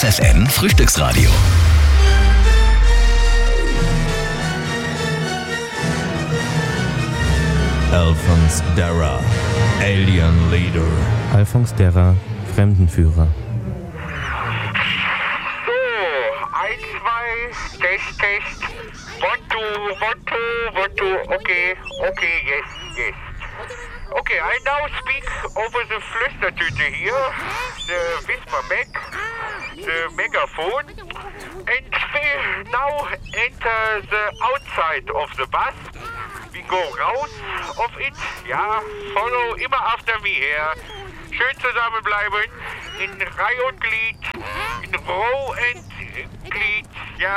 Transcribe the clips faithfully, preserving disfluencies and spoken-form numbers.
F M Frühstücksradio. Alphonse Darra, Alien Leader. Alphonse Darra, Fremdenführer. So, eins, zwei, Test, Test. One, two, one, two, one, two. Okay, okay, yes, yes. Okay, I now speak over the Flüstertüte here, the Whisper Mac, the megaphone, and we now enter the outside of the bus. We go raus of it, ja, follow immer after me here. Schön zusammenbleiben, in Reihe und Glied, in Row and Glied, ja.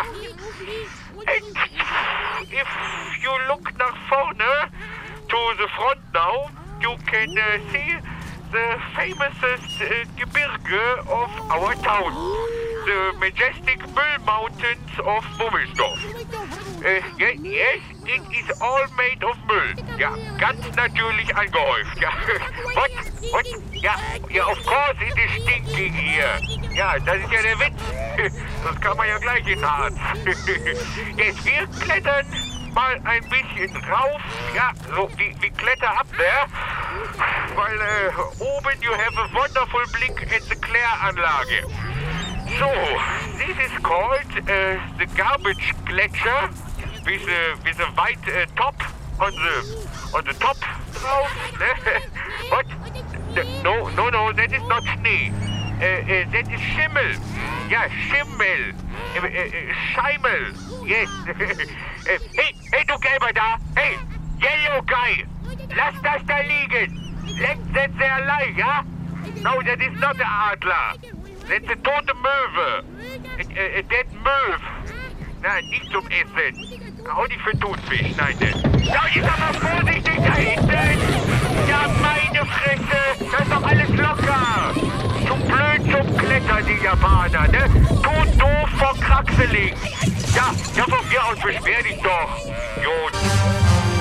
And if you look nach vorne, to the front now, you can uh, see the famousest uh, Gebirge of our town. The majestic Müll Mountains of Bummelsdorf. Uh, yes, yes, it is all made of Müll. Ja, ganz natürlich angehäuft. Ja, what? What? Ja, ja, of course it is stinking here. Ja, das ist ja der Witz. Das kann man ja gleich in Harz. Jetzt, wir klettern mal ein bisschen rauf. Ja, so, wie, wie kletter up there. Weil äh, oben you have a wonderful Blick at the Kläranlage. So, this is called uh, the garbage gletscher with a, with a white uh, top on the on the top drauf. What? No, no, no, that is not Schnee. Uh, uh, that is Schimmel. Ja, Schimmel. Uh, uh, Scheimel. Yes. uh, hey, hey, du Gelber da. Hey, Yellow Guy. Lass das da liegen. Let that there lie, ja? No, that is not the Adler. That's a tote Möwe. A, a, a dead Möwe. Nein, nicht zum Essen. Auch nicht für Thunfisch, nein. Ja, jetzt aber vorsichtig da hinten. Ja, meine Fresse. Das ist doch alles locker. Zu blöd zum Klettern, die Japaner, ne? Zu doof vor Kraxeling. Ja, ja, von mir aus beschwer dich doch. Jod.